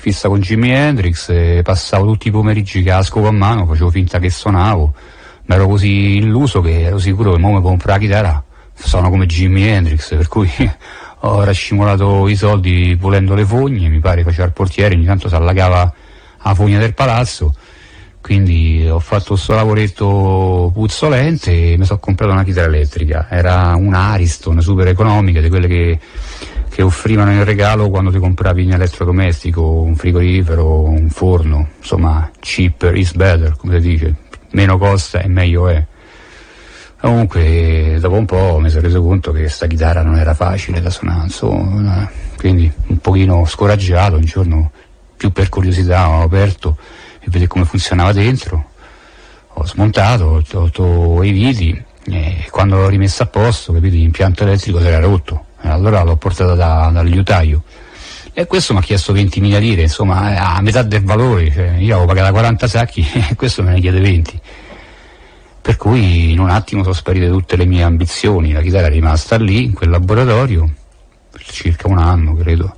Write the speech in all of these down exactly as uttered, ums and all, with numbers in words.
fissa con Jimi Hendrix, e passavo tutti i pomeriggi che la scopa a mano, facevo finta che suonavo, ma ero così illuso che ero sicuro che mo mi compro la chitarra, suono come Jimi Hendrix, per cui ho rascimolato i soldi pulendo le fogne, mi pare faceva il portiere, ogni tanto si allagava la fogna del palazzo, quindi ho fatto questo lavoretto puzzolente e mi sono comprato una chitarra elettrica, era una Ariston super economica, di quelle che, che offrivano in regalo quando ti compravi un elettrodomestico, un frigorifero, un forno, insomma cheaper is better, come si dice, meno costa e meglio è. Comunque dopo un po' mi sono reso conto che questa chitarra non era facile da suonare, insomma, quindi un pochino scoraggiato, un giorno più per curiosità ho aperto e vedere come funzionava dentro, ho smontato, ho tolto i viti e quando l'ho rimessa a posto, capito, l'impianto elettrico si era rotto, e allora l'ho portata da, dal liutaio e questo mi ha chiesto ventimila lire, insomma a metà del valore, cioè, io avevo pagato quaranta sacchi e questo me ne chiede venti. Per cui in un attimo sono sparite tutte le mie ambizioni, la chitarra è rimasta lì, in quel laboratorio, per circa un anno credo.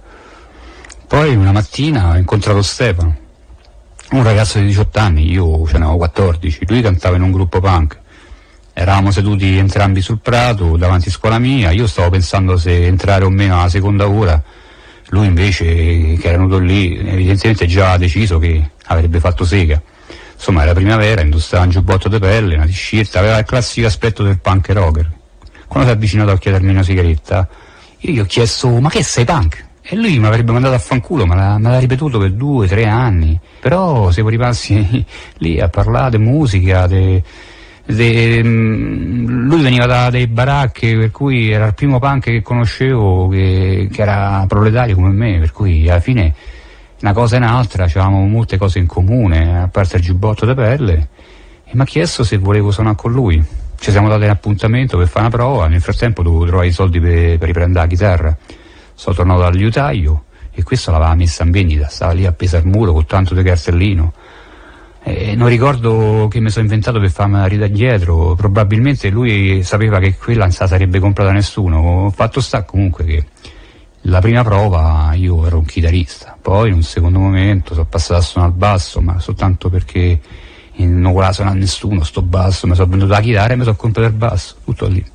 Poi una mattina ho incontrato Stefano, un ragazzo di diciotto anni, io ce ne avevo quattordici, lui cantava in un gruppo punk. Eravamo seduti entrambi sul prato, davanti a scuola mia, io stavo pensando se entrare o meno alla seconda ora, lui invece, che era venuto lì, evidentemente già ha deciso che avrebbe fatto sega. Insomma era primavera, indossava un giubbotto di pelle, una t-shirt, aveva il classico aspetto del punk rocker. Quando si è avvicinato a chiedermi una sigaretta, io gli ho chiesto ma che sei punk? E lui mi avrebbe mandato a fanculo, me l'ha, me l'ha ripetuto per due, tre anni. Però siamo rimasti lì a parlare di musica, de, de, lui veniva da dei baracche, per cui era il primo punk che conoscevo che, che era proletario come me, per cui alla fine una cosa e un'altra, avevamo molte cose in comune, a parte il giubbotto di pelle, e mi ha chiesto se volevo suonare con lui. Ci siamo dati un appuntamento per fare una prova, nel frattempo dovevo trovare i soldi per, per riprendere la chitarra. Sono tornato dal liutaio e questo l'aveva messa in vendita, stava lì appesa al muro con tanto di cartellino. E non ricordo che mi sono inventato per farmi la rita dietro, probabilmente lui sapeva che quella non se la sarebbe comprata nessuno. Ho fatto sta comunque che la prima prova io ero un chitarrista, poi in un secondo momento sono passato a suonare il basso, ma soltanto perché non voleva suonare nessuno sto basso, mi sono venduto la chitarra e mi sono comprato il basso, tutto lì.